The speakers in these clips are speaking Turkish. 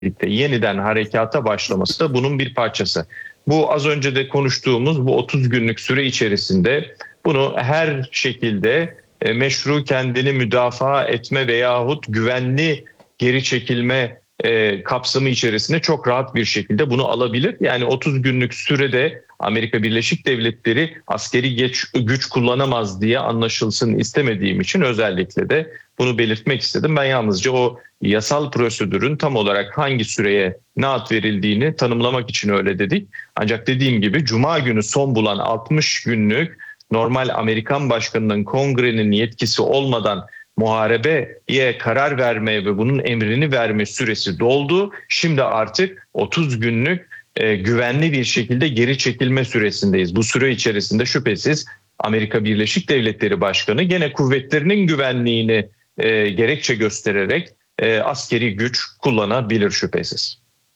birlikte yeniden harekata başlaması da bunun bir parçası. Bu az önce de konuştuğumuz bu 30 günlük süre içerisinde bunu her şekilde meşru kendini müdafaa etme veyahut güvenli geri çekilme kapsamı içerisinde çok rahat bir şekilde bunu alabilir. Yani 30 günlük sürede Amerika Birleşik Devletleri askeri güç kullanamaz diye anlaşılsın istemediğim için özellikle de bunu belirtmek istedim. Ben yalnızca o yasal prosedürün tam olarak hangi süreye ne ad verildiğini tanımlamak için öyle dedik. Ancak dediğim gibi Cuma günü son bulan 60 günlük normal Amerikan başkanının kongrenin yetkisi olmadan muharebeye karar verme ve bunun emrini verme süresi doldu. Şimdi artık 30 günlük güvenli bir şekilde geri çekilme süresindeyiz. Bu süre içerisinde şüphesiz Amerika Birleşik Devletleri Başkanı gene kuvvetlerinin güvenliğini gerekçe göstererek askeri güç kullanabilir şüphesiz.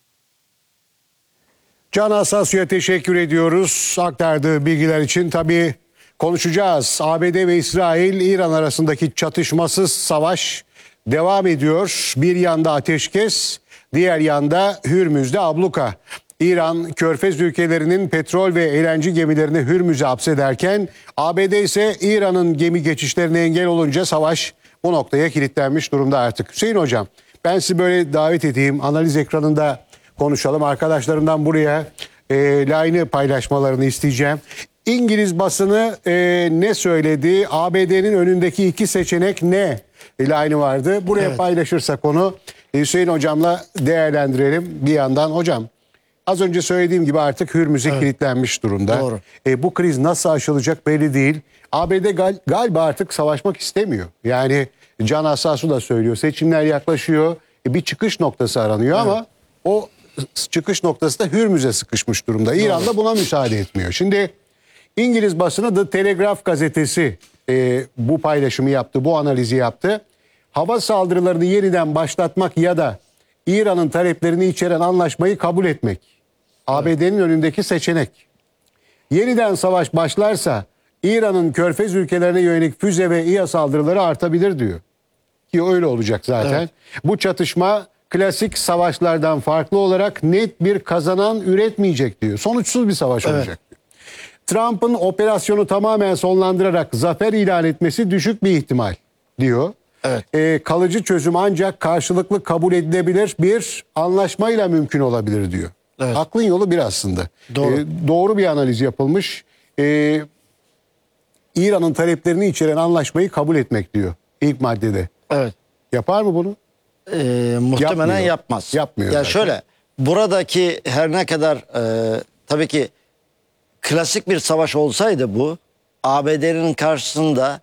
Can Asasya'ya teşekkür ediyoruz aktardığı bilgiler için. Tabii konuşacağız. ABD ve İsrail-İran arasındaki çatışmasız savaş devam ediyor. Bir yanda ateşkes, diğer yanda Hürmüz'de abluka. İran, Körfez ülkelerinin petrol ve eğlence gemilerini Hürmüz'e hapsederken ABD ise İran'ın gemi geçişlerine engel olunca savaş bu noktaya kilitlenmiş durumda artık. Hüseyin Hocam, ben sizi böyle davet edeyim. Analiz ekranında konuşalım. Arkadaşlarımdan buraya line'ı paylaşmalarını isteyeceğim. İngiliz basını ne söyledi? ABD'nin önündeki iki seçenek ne? Line'ı vardı. Buraya paylaşırsak onu Hüseyin Hocam'la değerlendirelim bir yandan. Hocam, az önce söylediğim gibi artık Hürmüz'e kilitlenmiş durumda. Doğru. Bu kriz nasıl aşılacak belli değil. ABD galiba artık savaşmak istemiyor. Yani Can Assasu da söylüyor. Seçimler yaklaşıyor. Bir çıkış noktası aranıyor ama o çıkış noktası da Hürmüz'e sıkışmış durumda. İran da buna müsaade etmiyor. Şimdi İngiliz basını The Telegraph gazetesi bu paylaşımı yaptı, bu analizi yaptı. Hava saldırılarını yeniden başlatmak ya da İran'ın taleplerini içeren anlaşmayı kabul etmek. ABD'nin önündeki seçenek. Yeniden savaş başlarsa İran'ın Körfez ülkelerine yönelik füze ve İHA saldırıları artabilir diyor. Ki öyle olacak zaten. Evet. Bu çatışma klasik savaşlardan farklı olarak net bir kazanan üretmeyecek diyor. Sonuçsuz bir savaş olacak diyor. Trump'ın operasyonu tamamen sonlandırarak zafer ilan etmesi düşük bir ihtimal diyor. Evet. Kalıcı çözüm ancak karşılıklı kabul edilebilir bir anlaşmayla mümkün olabilir diyor. Evet. Aklın yolu bir aslında. Doğru. Doğru bir analiz yapılmış. İran'ın taleplerini içeren anlaşmayı kabul etmek diyor ilk maddede. Evet. Yapar mı bunu? Muhtemelen yapmaz. Yapmıyor. Ya zaten. şöyle, buradaki her ne kadar tabii ki klasik bir savaş olsaydı bu, ABD'nin karşısında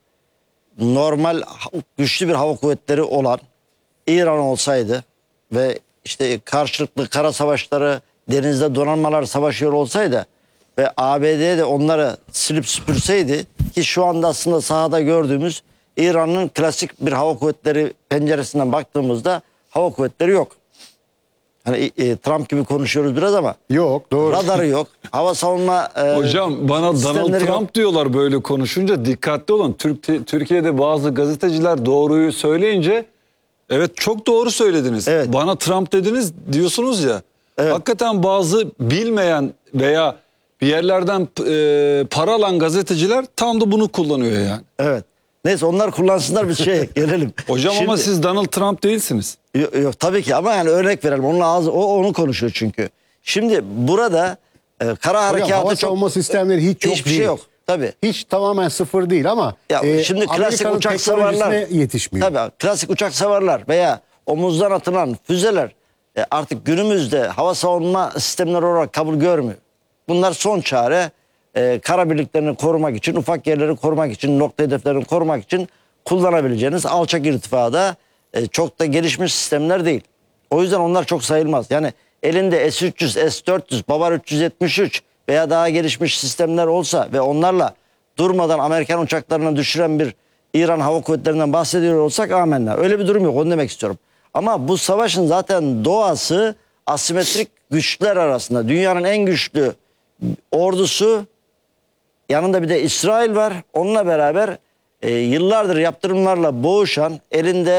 normal güçlü bir hava kuvvetleri olan İran olsaydı ve işte karşılıklı kara savaşları, denizde donanmalar savaşıyor olsaydı ve ABD de onları silip süpürseydi, ki şu anda aslında sahada gördüğümüz İran'ın klasik bir hava kuvvetleri penceresinden baktığımızda hava kuvvetleri yok. Hani Trump gibi konuşuyoruz biraz ama yok, doğru. Radarı yok. Hava savunma Hocam bana Donald Trump yok diyorlar böyle konuşunca, dikkatli olun. Türkiye'de bazı gazeteciler doğruyu söyleyince evet çok doğru söylediniz. Evet. Bana Trump dediniz diyorsunuz ya. Evet. Hakikaten bazı bilmeyen veya bir yerlerden para alan gazeteciler tam da bunu kullanıyor yani. Evet. Neyse onlar kullansınlar, biz gelelim. Hocam şimdi, ama siz Donald Trump değilsiniz. Yok tabii ki, ama yani örnek verelim. Onun ağzı onu konuşuyor çünkü. Şimdi burada kara harekatı hava savunma sistemleri hiç yok. Hiçbir şey yok. Tabii. Hiç tamamen sıfır değil ama şimdi klasik uçak savarlar yetişmiyor. Tabii klasik uçak savarlar veya omuzdan atılan füzeler artık günümüzde hava savunma sistemleri olarak kabul görmüyor. Bunlar son çare. Kara birliklerini korumak için, ufak yerleri korumak için, nokta hedeflerini korumak için kullanabileceğiniz alçak irtifada çok da gelişmiş sistemler değil. O yüzden onlar çok sayılmaz. Yani elinde S-300, S-400, Bavar 373 veya daha gelişmiş sistemler olsa ve onlarla durmadan Amerikan uçaklarını düşüren bir İran hava kuvvetlerinden bahsediyor olsak amenna. Öyle bir durum yok, onu demek istiyorum. Ama bu savaşın zaten doğası asimetrik güçler arasında. Dünyanın en güçlü ordusu, yanında bir de İsrail var. Onunla beraber yıllardır yaptırımlarla boğuşan, elinde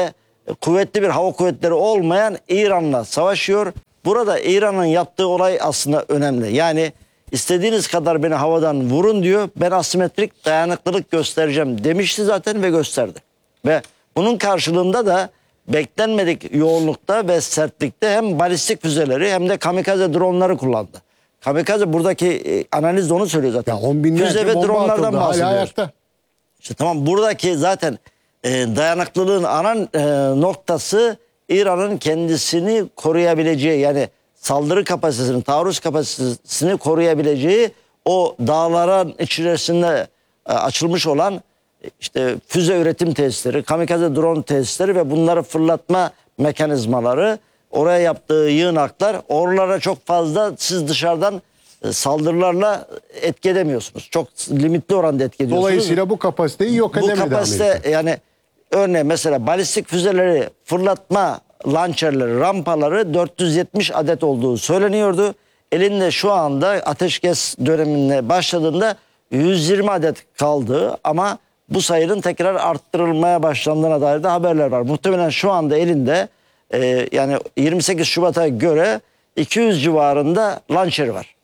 kuvvetli bir hava kuvvetleri olmayan İran'la savaşıyor. Burada İran'ın yaptığı olay aslında önemli. Yani istediğiniz kadar beni havadan vurun diyor. Ben asimetrik dayanıklılık göstereceğim demişti zaten ve gösterdi. Ve bunun karşılığında da beklenmedik yoğunlukta ve sertlikte hem balistik füzeleri hem de kamikaze dronları kullandı. Kamikaze buradaki analiz de onu söylüyor zaten. Ya 10 binlerce Füze ve bomba dronlardan atıldı, hala bahsediyoruz. ayakta. İşte tamam, buradaki zaten dayanıklılığın ana noktası İran'ın kendisini koruyabileceği, yani saldırı kapasitesini, taarruz kapasitesini koruyabileceği o dağların içerisinde açılmış olan işte füze üretim tesisleri, kamikaze drone tesisleri ve bunları fırlatma mekanizmaları, oraya yaptığı yığınaklar, oralara çok fazla siz dışarıdan saldırılarla etki edemiyorsunuz. Çok limitli oranda etki ediyorsunuz. Dolayısıyla bu kapasiteyi yok Bu edemedi kapasite Amerika. yani örneğin mesela balistik füzeleri fırlatma lançerleri, rampaları 470 adet olduğu söyleniyordu. Elinde şu anda ateşkes dönemine başladığında 120 adet kaldı ama bu sayının tekrar arttırılmaya başlandığına dair de haberler var. Muhtemelen şu anda elinde yani 28 Şubat'a göre 200 civarında lançeri var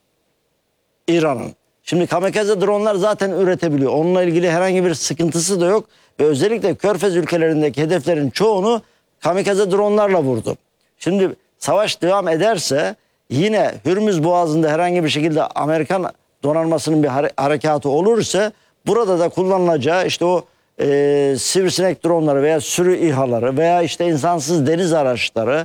İran'ın. Şimdi kamikaze dronlar zaten üretebiliyor. Onunla ilgili herhangi bir sıkıntısı da yok. Ve özellikle Körfez ülkelerindeki hedeflerin çoğunu kamikaze dronlarla vurdu. Şimdi savaş devam ederse yine Hürmüz Boğazı'nda herhangi bir şekilde Amerikan donanmasının bir harekatı olursa burada da kullanılacağı işte o sivrisinek dronları veya sürü İHA'ları veya işte insansız deniz araçları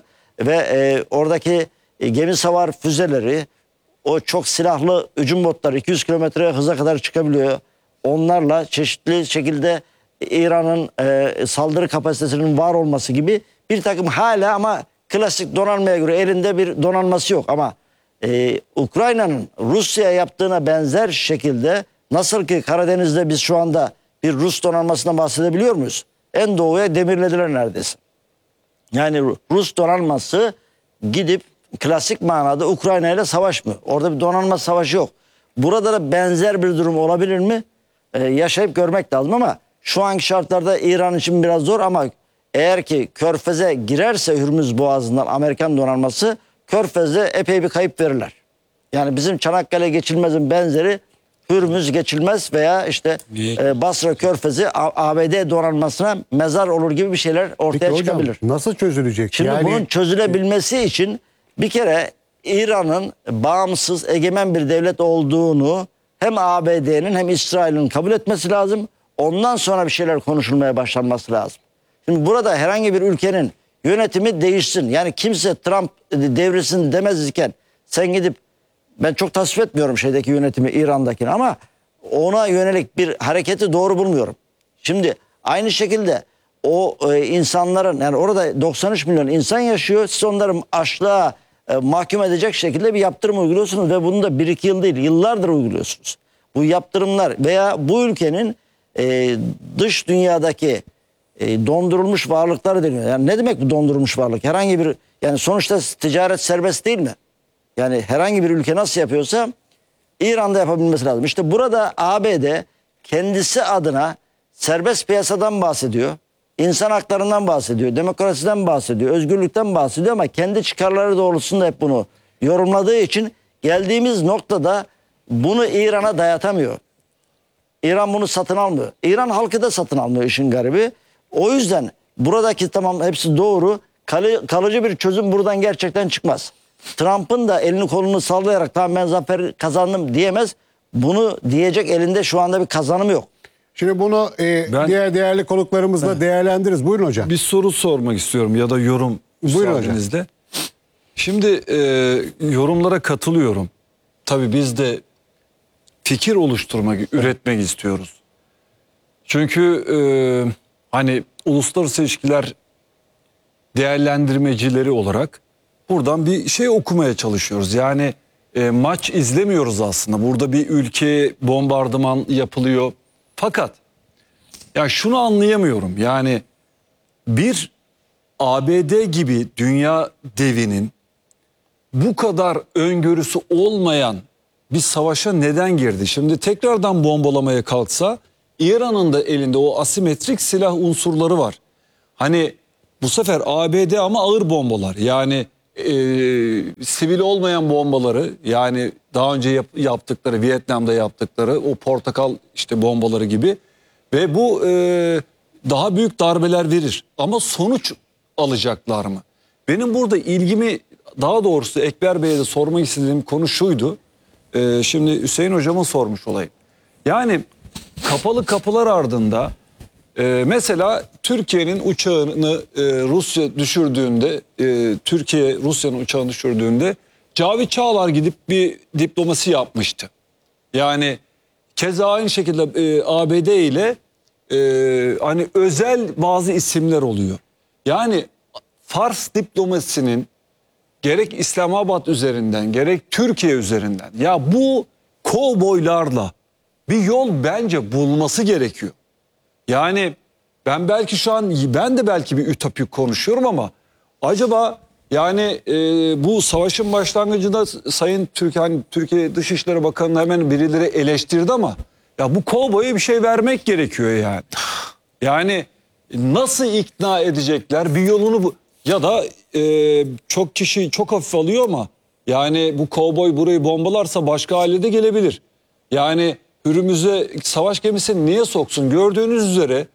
ve oradaki gemi savar füzeleri, o çok silahlı hücum botları 200 kilometre hıza kadar çıkabiliyor. Onlarla çeşitli şekilde İran'ın saldırı kapasitesinin var olması gibi bir takım hala ama klasik donanmaya göre elinde bir donanması yok. Ama Ukrayna'nın Rusya'ya yaptığına benzer şekilde nasıl ki Karadeniz'de biz şu anda bir Rus donanmasından bahsedebiliyor muyuz? En doğuya demirlediler neredeyse. Yani Rus donanması gidip klasik manada Ukrayna ile savaşmıyor. Orada bir donanma savaşı yok. Burada da benzer bir durum olabilir mi? Yaşayıp görmek lazım ama şu anki şartlarda İran için biraz zor ama eğer ki Körfez'e girerse Hürmüz Boğazı'ndan Amerikan donanması Körfez'de epey bir kayıp verirler. Yani bizim Çanakkale geçilmezin benzeri Hürmüz geçilmez veya işte Basra Körfez'i ABD donanmasına mezar olur gibi bir şeyler ortaya Peki hocam, çıkabilir. nasıl çözülecek? Şimdi bunun çözülebilmesi için bir kere İran'ın bağımsız, egemen bir devlet olduğunu hem ABD'nin hem İsrail'in kabul etmesi lazım. Ondan sonra bir şeyler konuşulmaya başlanması lazım. Şimdi burada herhangi bir ülkenin yönetimi değişsin. Yani kimse Trump devrilsin demez iken sen gidip, ben çok tasvip etmiyorum şeydeki yönetimi, İran'dakini, ama ona yönelik bir hareketi doğru bulmuyorum. Şimdi aynı şekilde o insanların, yani orada 93 milyon insan yaşıyor. Siz onları açlığa mahkum edecek şekilde bir yaptırım uyguluyorsunuz ve bunu da 1-2 yıl değil, yıllardır uyguluyorsunuz. Bu yaptırımlar veya bu ülkenin dış dünyadaki dondurulmuş varlıkları deniyor. Yani ne demek bu dondurulmuş varlık? Herhangi bir, yani sonuçta ticaret serbest değil mi? Yani herhangi bir ülke nasıl yapıyorsa İran'da yapabilmesi lazım. İşte burada ABD kendisi adına serbest piyasadan bahsediyor. İnsan haklarından bahsediyor. Demokrasiden bahsediyor. Özgürlükten bahsediyor ama kendi çıkarları doğrultusunda hep bunu yorumladığı için geldiğimiz noktada bunu İran'a dayatamıyor. İran bunu satın almıyor. İran halkı da satın almıyor, işin garibi. O yüzden buradaki tamam hepsi doğru. Kalıcı bir çözüm buradan gerçekten çıkmaz. Trump'ın da elini kolunu sallayarak tamam ben zafer kazandım diyemez. Bunu diyecek elinde şu anda bir kazanım yok. Şimdi bunu diğer değerli konuklarımızla değerlendiririz. Buyurun hocam. Bir soru sormak istiyorum ya da yorum Buyurun hocam. müsaadenizle. Şimdi yorumlara katılıyorum. Tabii biz de fikir oluşturmak, üretmek istiyoruz. Çünkü hani uluslararası ilişkiler değerlendirmecileri olarak buradan bir şey okumaya çalışıyoruz. Yani maç izlemiyoruz aslında. Burada bir ülke bombardıman yapılıyor. Fakat ya şunu anlayamıyorum. Yani bir ABD gibi dünya devinin bu kadar öngörüsü olmayan bir savaşa neden girdi? Şimdi tekrardan bombalamaya kalksa İran'ın da elinde o asimetrik silah unsurları var. Hani Bu sefer ABD ama ağır bombalar. Yani sivil olmayan bombaları, yani daha önce yaptıkları, Vietnam'da yaptıkları o portakal işte bombaları gibi, ve bu daha büyük darbeler verir. Ama sonuç alacaklar mı? Benim burada ilgimi, daha doğrusu Ekber Bey'e de sormak istediğim konu şuydu. Şimdi Hüseyin Hocam'a sormuş olayım. Yani kapalı kapılar ardında mesela Türkiye'nin uçağını Rusya düşürdüğünde, Türkiye Rusya'nın uçağını düşürdüğünde Cavit Çağlar gidip bir diplomasi yapmıştı. Yani keza aynı şekilde ABD ile hani özel bazı isimler oluyor. Yani Fars diplomasinin gerek İslamabad üzerinden gerek Türkiye üzerinden, ya bu kovboylarla bir yol bence bulması gerekiyor. Yani ben belki şu an, ben de belki bir ütopik konuşuyorum ama acaba yani bu savaşın başlangıcında Sayın Türkiye Dışişleri Bakanı'nı hemen birileri eleştirdi ama ya bu kovboya bir şey vermek gerekiyor yani. Yani nasıl ikna edecekler, bir yolunu bu, ya da çok kişi çok hafif alıyor ama yani bu kovboy burayı bombalarsa başka hale de gelebilir. Yani Hürmüz'e savaş gemisini niye soksun? Gördüğünüz üzere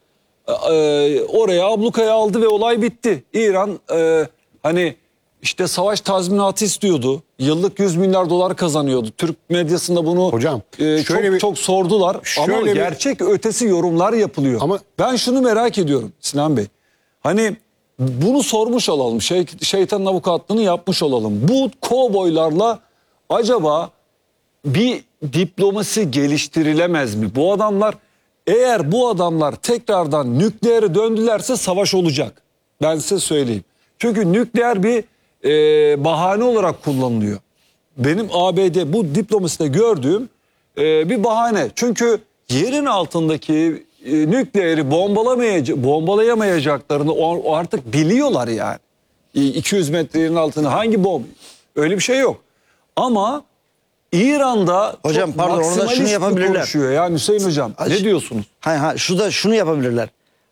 oraya ablukaya aldı ve olay bitti. İran hani işte savaş tazminatı istiyordu. Yıllık 100 milyar dolar kazanıyordu. Türk medyasında bunu Hocam, çok sordular. Ama gerçek ötesi yorumlar yapılıyor. Ama ben şunu merak ediyorum Sinan Bey. Hani bunu sormuş olalım. Şeytanın avukatlığını yapmış olalım. Bu kovboylarla acaba bir diplomasi geliştirilemez mi? Bu adamlar, eğer bu adamlar tekrardan nükleere döndülerse savaş olacak. Ben size söyleyeyim. Çünkü nükleer bir bahane olarak kullanılıyor. Benim ABD bu diplomaside gördüğüm bir bahane. Çünkü yerin altındaki nükleeri bombalayamayacaklarını artık biliyorlar yani. 200 metre yerin altında hangi bomba? Öyle bir şey yok. Ama İran'da hocam pardon, orada şunu yapabilirler. Konuşuyor. Yani Hüseyin Hocam ne diyorsunuz? Şunu yapabilirler.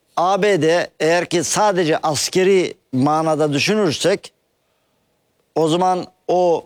ABD eğer ki sadece askeri manada düşünürsek, o zaman o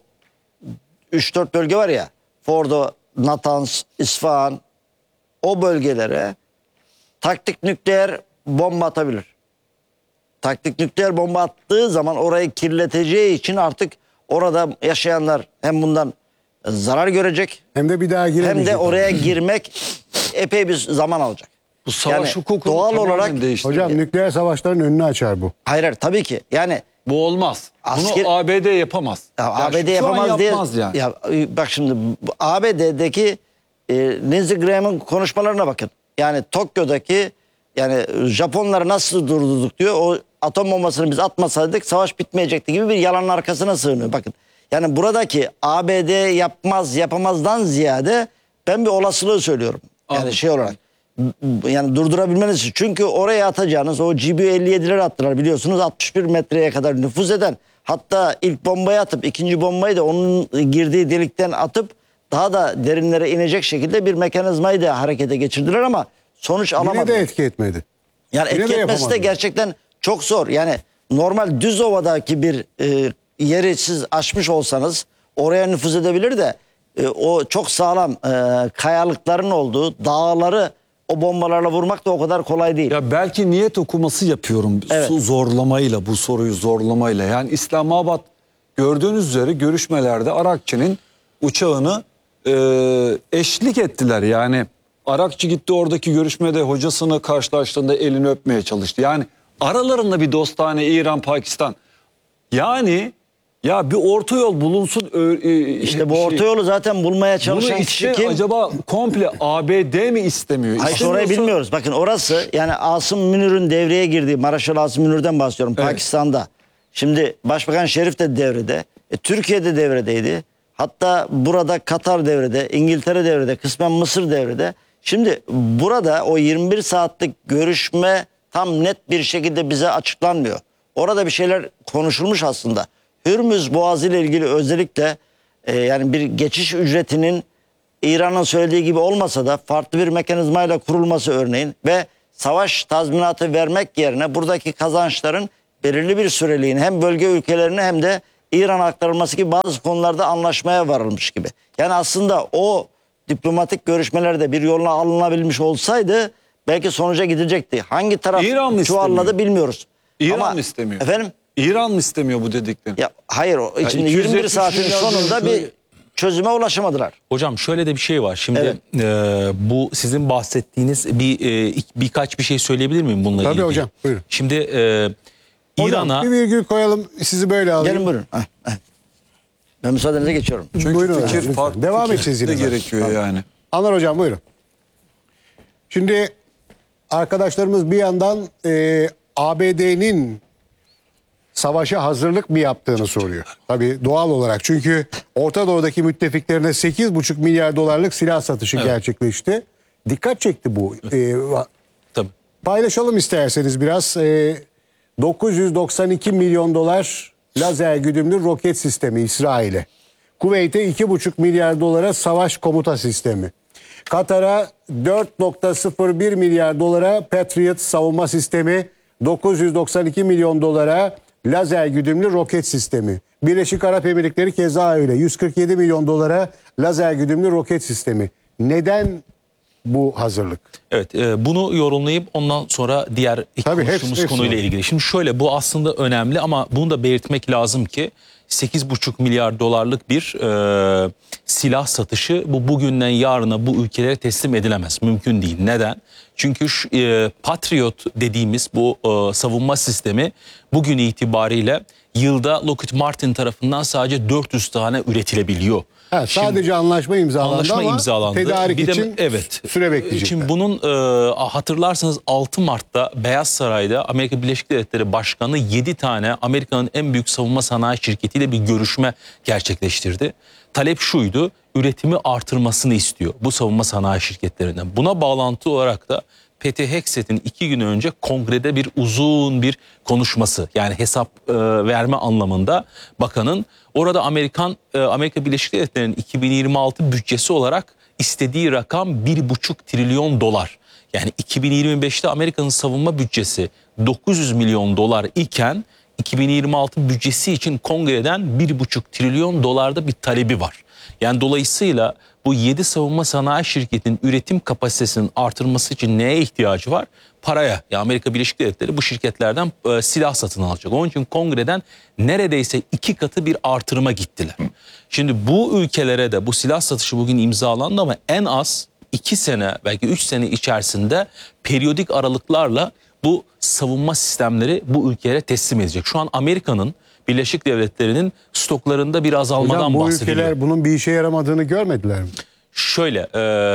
3-4 bölge var ya, Fordo, Natanz, İsfahan, o bölgelere taktik nükleer bomba atabilir. Taktik nükleer bomba attığı zaman orayı kirleteceği için artık orada yaşayanlar hem bundan zarar görecek, hem de bir daha giremeyecek. hem de oraya girmek epey bir zaman alacak. Bu savaş hukukunu doğal tamamen olarak değiştiriyor. Hocam nükleer savaşların önünü açar bu. hayır tabii ki yani Bu olmaz. Asker- Bunu ABD yapamaz. ABD şu an yapamaz diye. yapmaz yani. Ya, bak şimdi ABD'deki Lindsey Graham'ın konuşmalarına bakın. Yani Tokyo'daki, yani Japonları nasıl durdurduk diyor. O atom bombasını biz atmasaydık savaş bitmeyecekti gibi bir yalanın arkasına sığınıyor. Bakın. Yani buradaki ABD yapamazdan ziyade ben bir olasılığı söylüyorum. Yani Anladım. şey olarak. Yani durdurabilmeniz için. Çünkü oraya atacağınız o GBU-57'leri attılar biliyorsunuz. 61 metreye kadar nüfuz eden. Hatta ilk bombayı atıp ikinci bombayı da onun girdiği delikten atıp daha da derinlere inecek şekilde bir mekanizmayı da harekete geçirdiler ama sonuç alamadılar. Yine de etki etmedi. Yani Yine de etki etmesi de yapamadılar. gerçekten çok zor. Yani normal düz ovadaki bir yeri siz aşmış olsanız oraya nüfuz edebilir de o çok sağlam kayalıkların olduğu dağları o bombalarla vurmak da o kadar kolay değil. Ya belki niyet okuması yapıyorum. Evet. Zorlamayla, bu soruyu zorlamayla. Yani İslamabad, gördüğünüz üzere görüşmelerde Arakçı'nın uçağını eşlik ettiler. Yani Arakçı gitti, oradaki görüşmede hocasını karşılaştığında elini öpmeye çalıştı. Yani aralarında bir dostane İran, Pakistan. Yani ya bir orta yol bulunsun. İşte bu orta yolu zaten bulmaya çalışan bunu kişi kim? acaba komple ABD mi istemiyor? Hayır, orayı bilmiyoruz. Bakın orası, yani Asım Münir'in devreye girdiği, Maraşal Asım Münir'den bahsediyorum, Evet. Pakistan'da. Şimdi Başbakan Şerif de devrede. Türkiye'de devredeydi. Hatta burada Katar devrede, İngiltere devrede, kısmen Mısır devrede. Şimdi burada o 21 saatlik görüşme tam net bir şekilde bize açıklanmıyor. Orada bir şeyler konuşulmuş aslında. Hürmüz Boğazı ile ilgili özellikle yani bir geçiş ücretinin İran'ın söylediği gibi olmasa da farklı bir mekanizmayla kurulması örneğin ve savaş tazminatı vermek yerine buradaki kazançların belirli bir süreliğine hem bölge ülkelerine hem de İran'a aktarılması gibi bazı konularda anlaşmaya varılmış gibi. Yani aslında o diplomatik görüşmelerde bir yolla alınabilmiş olsaydı belki sonuca gidecekti. Hangi taraf İran mı çuvalladı istemiyor? bilmiyoruz. İran Ama, mı istemiyor? Efendim? İran mı istemiyor bu dediklerini? Ya hayır, şimdi 270 21 saatin milyar sonunda diyorsun. bir çözüme ulaşamadılar. Hocam şöyle de bir şey var. Şimdi bu sizin bahsettiğiniz birkaç bir şey söyleyebilir miyim bununla Tabii ilgili? hocam, buyurun. Şimdi Hocam İran'a bir virgül koyalım, sizi böyle alayım. Gelin buyurun. Heh. Ben müsaadenize geçiyorum. Çünkü Buyurun hocam, fikir lütfen. farklı. Devam fikir edeceğiz de yine zaten. gerekiyor Tamam. yani. Anlar hocam, buyurun. Şimdi arkadaşlarımız bir yandan ABD'nin savaşa hazırlık mı yaptığını soruyor. Tabii doğal olarak, çünkü Orta Doğu'daki müttefiklerine 8,5 milyar dolarlık silah satışı gerçekleşti. Dikkat çekti bu. tabii. Paylaşalım isterseniz biraz. 992 milyon dolar lazer güdümlü roket sistemi İsrail'e. Kuveyt'e 2,5 milyar dolara savaş komuta sistemi. Katar'a 4,01 milyar dolara Patriot savunma sistemi. 992 milyon dolara lazer güdümlü roket sistemi. Birleşik Arap Emirlikleri keza öyle. 147 milyon dolara lazer güdümlü roket sistemi. Neden bu hazırlık? Evet, bunu yorumlayıp ondan sonra diğer Tabii, konuştuğumuz hepsi konuyla var. ilgili. Şimdi şöyle, bu aslında önemli ama bunu da belirtmek lazım ki 8,5 milyar dolarlık bir silah satışı bu bugünden yarına bu ülkelere teslim edilemez. Mümkün değil. Neden? Çünkü Patriot dediğimiz bu savunma sistemi bugün itibariyle yılda Lockheed Martin tarafından sadece 400 tane üretilebiliyor. Ha, sadece anlaşma imzalandı ama tedarik Bir de- için süre bekleyecekler. Şimdi bunun hatırlarsanız 6 Mart'ta Beyaz Saray'da Amerika Birleşik Devletleri Başkanı 7 tane Amerika'nın en büyük savunma sanayi şirketiyle bir görüşme gerçekleştirdi. Talep şuydu: üretimi artırmasını istiyor bu savunma sanayi şirketlerinden. Buna bağlantı olarak da Pete Hegseth'in 2 gün önce kongrede bir uzun bir konuşması, yani hesap verme anlamında bakanın orada Amerika Birleşik Devletleri'nin 2026 bütçesi olarak istediği rakam 1,5 trilyon dolar. Yani 2025'te Amerika'nın savunma bütçesi 900 milyon dolar iken 2026 bütçesi için kongreden 1,5 trilyon dolarda bir talebi var. Yani dolayısıyla bu 7 savunma sanayi şirketinin üretim kapasitesinin artırması için neye ihtiyacı var? Paraya. Ya Amerika Birleşik Devletleri bu şirketlerden silah satın alacak. Onun için kongreden neredeyse 2 katı bir artırıma gittiler. Şimdi bu ülkelere de bu silah satışı bugün imzalandı ama en az 2 sene belki 3 sene içerisinde periyodik aralıklarla bu savunma sistemleri bu ülkelere teslim edecek. Şu an Amerika'nın, Birleşik Devletleri'nin stoklarında bir azalmadan Hocam, bu bahsediliyor. ülkeler bunun bir işe yaramadığını görmediler mi? Şöyle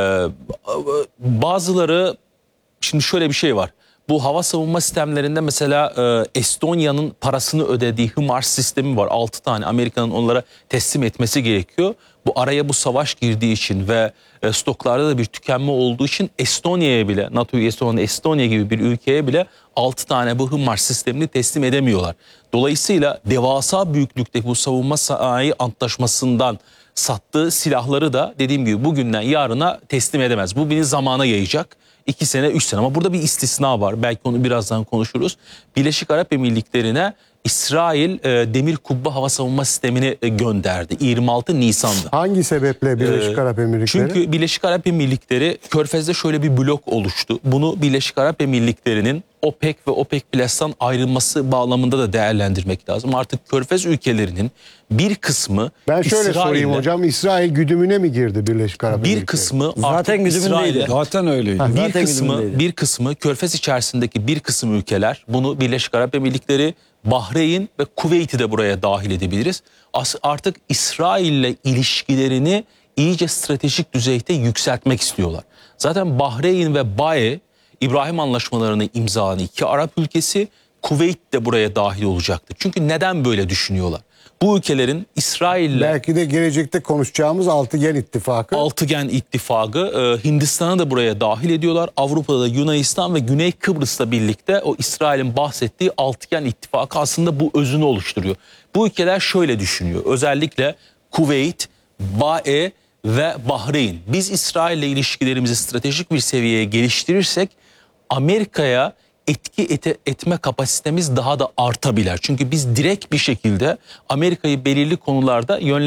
bazıları, şimdi şöyle bir şey var. Bu hava savunma sistemlerinde mesela Estonya'nın parasını ödediği HIMARS sistemi var. 6 tane Amerika'nın onlara teslim etmesi gerekiyor. Bu araya bu savaş girdiği için ve stoklarda da bir tükenme olduğu için Estonya'ya bile, NATO üyesi olan Estonya gibi bir ülkeye bile 6 tane bu HIMARS sistemini teslim edemiyorlar. Dolayısıyla devasa büyüklükte bu savunma sanayi antlaşmasından sattığı silahları da dediğim gibi bugünden yarına teslim edemez. Bu bir zamana yayacak. 2 sene 3 sene ama burada bir istisna var. Belki onu birazdan konuşuruz. Birleşik Arap Emirlikleri'ne İsrail demir kubbe hava savunma sistemini gönderdi 26 Nisan'da. Hangi sebeple Birleşik Arap Emirlikleri? Çünkü Birleşik Arap Emirlikleri Körfez'de şöyle bir blok oluştu. Bunu Birleşik Arap Emirlikleri'nin OPEC ve OPEC Plus'tan ayrılması bağlamında da değerlendirmek lazım. Artık Körfez ülkelerinin bir kısmı Ben şöyle sorayım İsrail'le- hocam, İsrail güdümüne mi girdi Birleşik Arap Emirlikleri? bir kısmı Zaten artık güdümündeydi. İsrail'e, Zaten öyleydi. bir kısmı Körfez içerisindeki bir kısım ülkeler, bunu Birleşik Arap Emirlikleri, Bahreyn ve Kuveyt'i de buraya dahil edebiliriz. Artık İsrail'le ilişkilerini iyice stratejik düzeyde yükseltmek istiyorlar. Zaten Bahreyn ve BAE İbrahim anlaşmalarını imzalayan 2 Arap ülkesi, Kuveyt de buraya dahil olacaktır. Çünkü neden böyle düşünüyorlar? Bu ülkelerin İsrail'le Belki de gelecekte konuşacağımız Altıgen İttifakı. Altıgen İttifakı, Hindistan'ı da buraya dahil ediyorlar. Avrupa'da da Yunanistan ve Güney Kıbrıs'la birlikte o İsrail'in bahsettiği Altıgen İttifakı aslında bu özünü oluşturuyor. Bu ülkeler şöyle düşünüyor. Özellikle Kuveyt, BAE ve Bahreyn. Biz İsrail'le ilişkilerimizi stratejik bir seviyeye geliştirirsek Amerika'ya etme kapasitemiz daha da artabilir. Çünkü biz direkt bir şekilde Amerika'yı belirli konularda